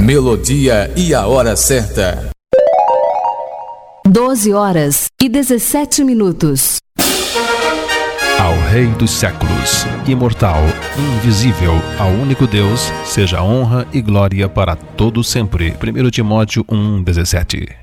Melodia e a hora certa. 12h17. Ao Rei dos séculos, imortal, invisível, ao único Deus, seja honra e glória para todo sempre. 1 Timóteo 1:17.